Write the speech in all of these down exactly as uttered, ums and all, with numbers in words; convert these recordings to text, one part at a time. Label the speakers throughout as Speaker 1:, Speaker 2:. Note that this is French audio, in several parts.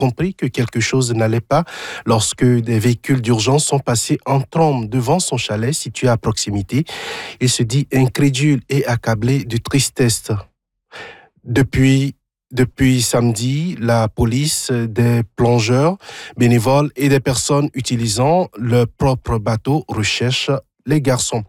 Speaker 1: compris que quelque chose n'allait pas lorsque des véhicules d'urgence sont passés en trombe devant son chalet situé à proximité. Il se dit incrédule et accablé de tristesse. Depuis Depuis samedi, la police, des plongeurs bénévoles et des personnes utilisant leur propre bateau recherchent les garçons.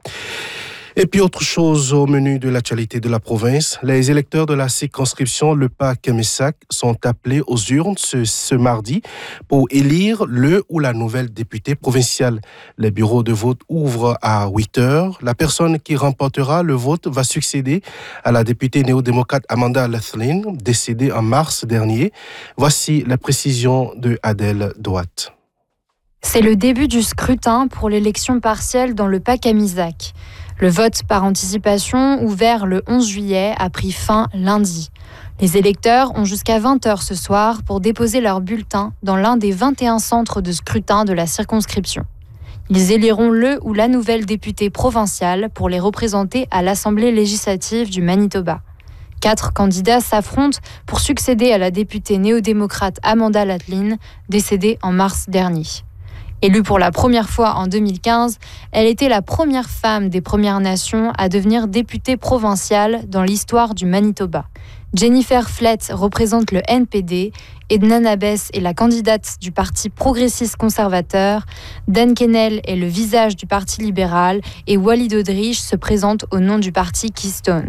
Speaker 1: Et puis autre chose au menu de l'actualité de la province, les électeurs de la circonscription Le Pas-Kemisac sont appelés aux urnes ce, ce mardi pour élire le ou la nouvelle députée provinciale. Les bureaux de vote ouvrent à huit heures. La personne qui remportera le vote va succéder à la députée néo-démocrate Amanda Lethlin, décédée en mars dernier. Voici la précision de Adèle Douat.
Speaker 2: C'est le début du scrutin pour l'élection partielle dans le Pas-Kemisac. Le vote par anticipation, ouvert le onze juillet, a pris fin lundi. Les électeurs ont jusqu'à vingt heures ce soir pour déposer leur bulletin dans l'un des vingt et un centres de scrutin de la circonscription. Ils éliront le ou la nouvelle députée provinciale pour les représenter à l'Assemblée législative du Manitoba. Quatre candidats s'affrontent pour succéder à la députée néo-démocrate Amanda Lethlin, décédée en mars dernier. Élue pour la première fois en deux mille quinze, elle était la première femme des Premières Nations à devenir députée provinciale dans l'histoire du Manitoba. Jennifer Flett représente le N P D, Edna Nabes est la candidate du Parti progressiste conservateur, Dan Kennel est le visage du Parti libéral et Walid Odrich se présente au nom du Parti Keystone.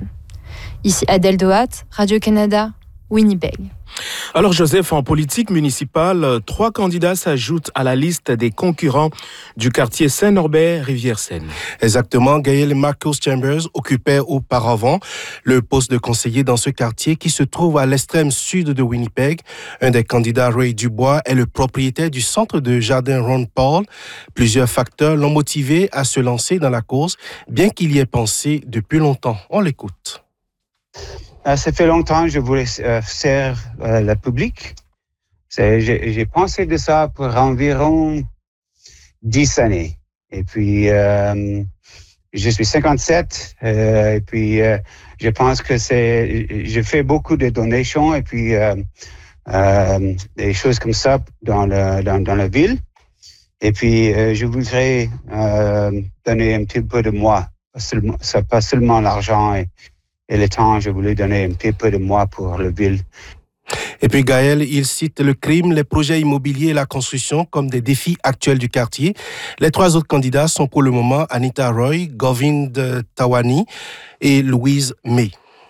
Speaker 2: Ici Adèle Doat, Radio-Canada, Winnipeg.
Speaker 3: Alors Joseph, en politique municipale, trois candidats s'ajoutent à la liste des concurrents du quartier Saint-Norbert-Rivière-Seine.
Speaker 1: Exactement, Gaël et Marcus Chambers occupaient auparavant le poste de conseiller dans ce quartier qui se trouve à l'extrême sud de Winnipeg. Un des candidats, Ray Dubois, est le propriétaire du centre de jardin Ron Paul. Plusieurs facteurs l'ont motivé à se lancer dans la cause, bien qu'il y ait pensé depuis longtemps. On l'écoute.
Speaker 4: Euh, ça fait longtemps que je voulais euh, servir euh, le public. C'est, j'ai, j'ai pensé de ça pour environ dix années. Et puis, euh, je suis cinquante-sept. Euh, et puis, euh, je pense que c'est... Je fais beaucoup de donations et puis euh, euh, des choses comme ça dans, le, dans, dans la ville. Et puis, euh, je voudrais euh, donner un petit peu de moi. Pas seulement, ça, pas seulement l'argent et Et le temps, je voulais donner un petit peu de moi pour la ville.
Speaker 1: Et puis Gaël, il cite le crime, les projets immobiliers et la construction comme des défis actuels du quartier. Les trois autres candidats sont pour le moment Anita Roy, Govind Tawani et Louise May.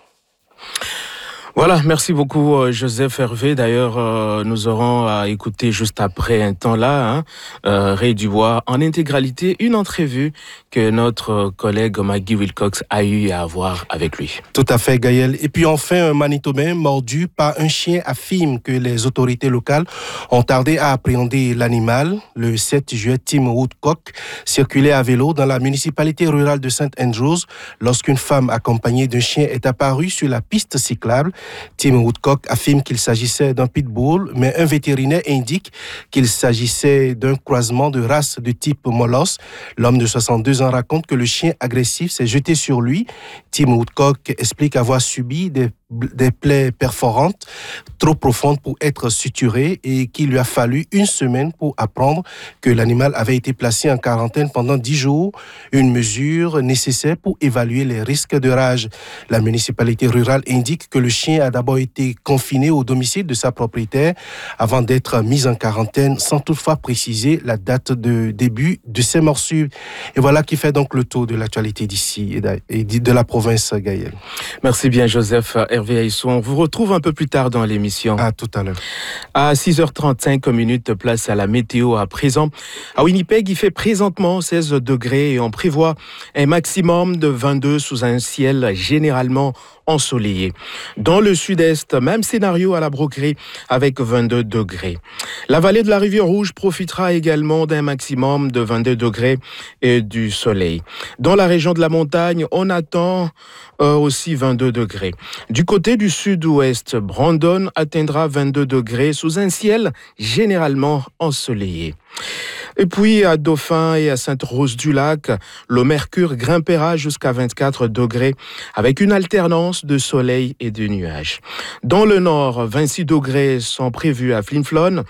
Speaker 3: Voilà, merci beaucoup Joseph Hervé. D'ailleurs, euh, nous aurons à écouter juste après un temps là, hein, euh, Ray Dubois en intégralité, une entrevue que notre collègue Maggie Wilcox a eu à avoir avec lui.
Speaker 1: Tout à fait, Gaël. Et puis enfin, un Manitobain mordu par un chien affirme que les autorités locales ont tardé à appréhender l'animal. Le sept juillet, Tim Woodcock circulait à vélo dans la municipalité rurale de Saint Andrews lorsqu'une femme accompagnée d'un chien est apparue sur la piste cyclable. Tim Woodcock affirme qu'il s'agissait d'un pitbull, mais un vétérinaire indique qu'il s'agissait d'un croisement de race de type Molosse. L'homme de soixante-deux ans raconte que le chien agressif s'est jeté sur lui. Tim Woodcock explique avoir subi des des plaies perforantes trop profondes pour être suturées et qu'il lui a fallu une semaine pour apprendre que l'animal avait été placé en quarantaine pendant dix jours, une mesure nécessaire pour évaluer les risques de rage. La municipalité rurale indique que le chien a d'abord été confiné au domicile de sa propriétaire avant d'être mis en quarantaine, sans toutefois préciser la date de début de ces morsures. Et voilà qui fait donc le tour de l'actualité d'ici et de la province, Gaël.
Speaker 3: Merci bien, Joseph Hervé Haïssou. On vous retrouve un peu plus tard dans l'émission.
Speaker 1: À tout à l'heure.
Speaker 3: À six heures trente-cinq minutes, place à la météo à présent. À Winnipeg, il fait présentement seize degrés et on prévoit un maximum de vingt-deux sous un ciel généralement ensoleillé. Dans le sud-est, même scénario à la Broquerie avec vingt-deux degrés. La vallée de la Rivière-Rouge profitera également d'un maximum de vingt-deux degrés et du soleil. Dans la région de la montagne, on attend euh, aussi vingt-deux degrés. Du côté du sud-ouest, Brandon atteindra vingt-deux degrés sous un ciel généralement ensoleillé. Et puis à Dauphin et à Sainte-Rose-du-Lac, le mercure grimpera jusqu'à vingt-quatre degrés avec une alternance de soleil et de nuages. Dans le nord, vingt-six degrés sont prévus à Flin Flon,